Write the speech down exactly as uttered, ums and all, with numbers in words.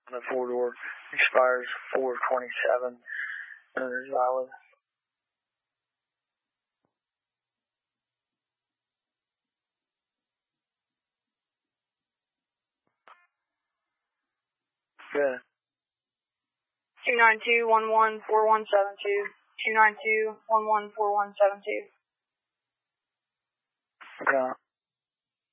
The four door expires four twenty-seven and is valid. Good. two nine two, one one four one seven two. two nine two, one one four one seven two. Okay.